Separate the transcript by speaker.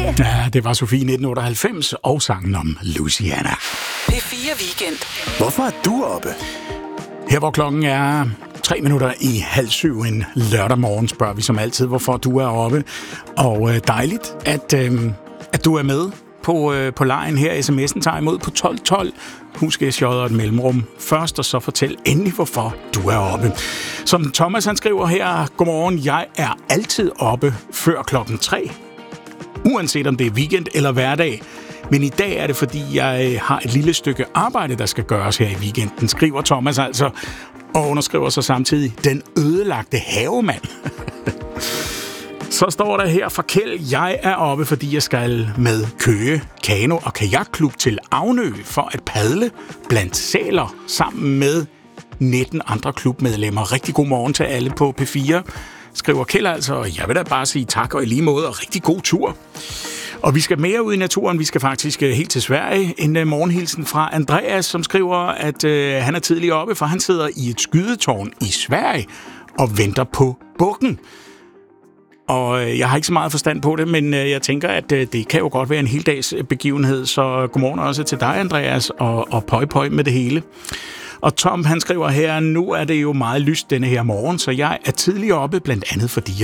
Speaker 1: ferie.
Speaker 2: Ja, det var Sofie 1998 og sangen om Louisiana.
Speaker 3: P4 Weekend.
Speaker 4: Hvorfor er du oppe?
Speaker 2: Her hvor klokken er 6:03 en lørdag morgen, spørger vi som altid, hvorfor du er oppe. Og dejligt, at du er med på lejen her. SMS'en tager imod på 1212. Husk SJ og et mellemrum først, og så fortæl endelig, hvorfor du er oppe. Som Thomas han skriver her, godmorgen, jeg er altid oppe før klokken 3. Uanset om det er weekend eller hverdag. Men i dag er det, fordi jeg har et lille stykke arbejde, der skal gøres her i weekenden, skriver Thomas altså, og underskriver så samtidig den ødelagte havemand. Så står der her fra Kjeld, jeg er oppe, fordi jeg skal med Køge Kano- og Kajakklub til Avnø for at padle blandt sæler sammen med 19 andre klubmedlemmer. Rigtig god morgen til alle på P4, skriver Kjeld altså, og jeg vil da bare sige tak og i lige måde, og rigtig god tur. Og vi skal mere ud i naturen. Vi skal faktisk helt til Sverige. En morgenhilsen fra Andreas, som skriver, at han er tidligere oppe, for han sidder i et skydetårn i Sverige og venter på bukken. Og jeg har ikke så meget forstand på det, men jeg tænker, at det kan jo godt være en hel dags begivenhed. Så godmorgen også til dig, Andreas, og pøj med det hele. Og Tom, han skriver her, nu er det jo meget lyst denne her morgen, så jeg er tidligere oppe, blandt andet fordi